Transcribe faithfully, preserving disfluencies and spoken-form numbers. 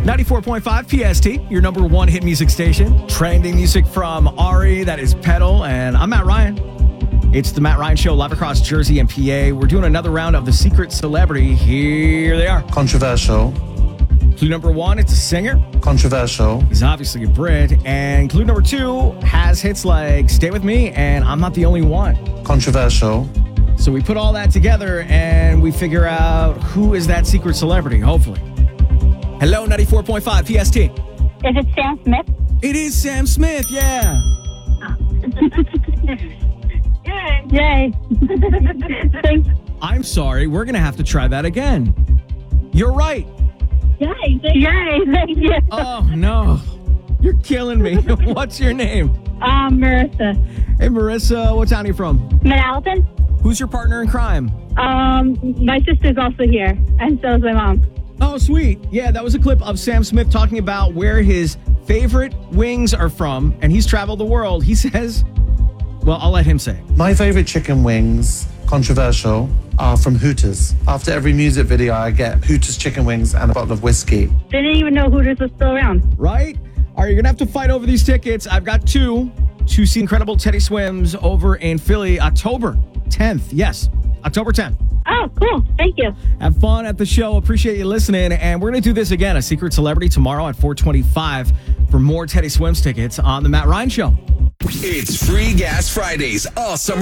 ninety-four point five P S T, your number one hit music station. Trending music from Ari, that is Pedal, and I'm Matt Ryan. It's the Matt Ryan Show live across Jersey and P A. We're doing another round of the Secret Celebrity. Here they are. Controversial. Clue number one, it's a singer. Controversial. He's obviously a Brit. And clue number two has hits like Stay With Me and I'm Not the Only One. Controversial. So we put all that together and we figure out who is that secret celebrity, hopefully. Hello, ninety-four point five P S T. Is it Sam Smith? It is Sam Smith, yeah. Yay. Thanks. I'm sorry, we're going to have to try that again. You're right. Yay. Yay. Thank you. Oh, no. You're killing me. What's your name? Um, Marissa. Hey, Marissa, what town are you from? Manalapan? Who's your partner in crime? Um, my sister's also here, and so is my mom. Oh, sweet. Yeah, that was a clip of Sam Smith talking about where his favorite wings are from, and he's traveled the world. He says, well, I'll let him say it. My favorite chicken wings, controversial, are from Hooters. After every music video, I get Hooters chicken wings and a bottle of whiskey. Didn't even know Hooters was still around. Right? All right, you're going to have to fight over these tickets. I've got two to see Incredible Teddy Swims over in Philly, October tenth. Yes, October tenth. Oh, cool. Thank you. Have fun at the show. Appreciate you listening. And we're going to do this again, a Secret Celebrity, tomorrow at four twenty-five for more Teddy Swims tickets on The Matt Ryan Show. It's Free Gas Fridays all summer.